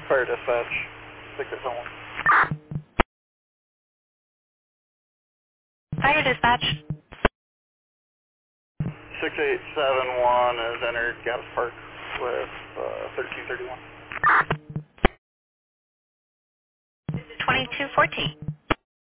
Fire dispatch, 661. Fire dispatch. 6871 has entered Gaps Park with 1331. 2214.